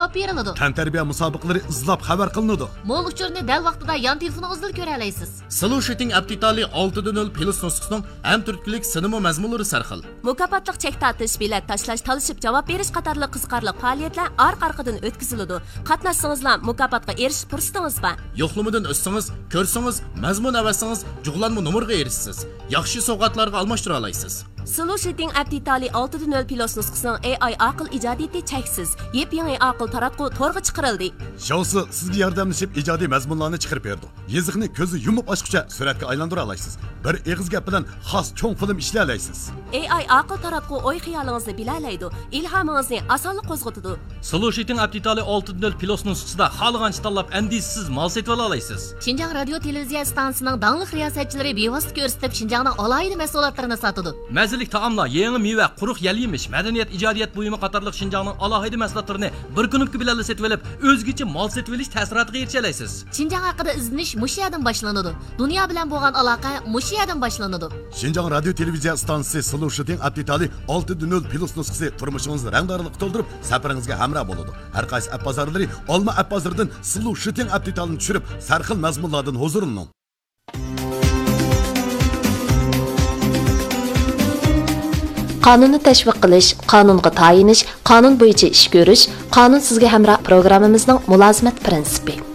javob beriladi. Tantarbiya musobaqalari izlab xabar qilinadi. Mo'l uchurni dal vaqtida yon telefoningizdan ko'ra olasiz. Solution aptitali 6.0 plus nusxasining ham turklik sinema mazmunlari sarxil. Mukofotliq chek tortish, bilet tashlash, talishib javob berish qatorli qiziqarli faoliyatlar orqa-orqadan o'tkaziladi. Qatnashsangizlar mukofotga erishish fursatingiz bor. Yo'qlamadan o'tsangiz, ko'rsangiz, mazmun avassangiz, jug'lanma nomerga erishsiz. Yaxshi sovg'atlarga almashtira olasiz. Solution aptitali 6.0 plus nusxasining AI aql ijodiyati cheksiz. Yep-yangi aql taratqu to'rga chiqarildi. Shousi sizga yordamlashib ijodiy mazmunlarni chiqarib berdi. Yeziqni ko'zi yumib ochguncha suratga aylantira olasiz. Bir eg'iz gap bilan xos cho'ng film ishlay olasiz. AI aql taratqu o'y xiyolingizni bilalaydi, ilhomingizni osonlik qo'zg'atadi. Solution aptitali 6.0 plus nusxasida xohlagancha tanlab andisiz mal setib olasiz. Xinjiang radio televiziya stansiyasining danglik riyosatchilari bevosita ko'rsatib Xinjiangning alohida mahsulotlarini sotadi. Mazalik taomlar, yangi meva, quruq yal-yemish, madaniyat, ijodiyat buyumi qatorliq Xinjiangning alohida mahsulotlarini bir kunlik bilan setib olib, o'zgacha mal setib olish ta'siriga erisha olasiz. Xinjiang haqida izlanish mushu yerdan boshlanadi. Dunyo bilan bo'lgan aloqa mushu yerdan boshlanadi. Xinjiang radio televiziya stansiyasi Solution aptitali 6.0 plus nusxasi turmushingizni rangdorlik to'ldirib, safaringizga hamroh bo'ladi. Har qaysi app bozorlari olma app bozoridan Solution aptitalini tushirib, sarxil mazmunlardan huzurining. Qonunni tashviq qilish, qonunga tayinish, qonun bo'yicha ish ko'rish, qonun sizga hamroh programmamizning mulozimat prinsipi.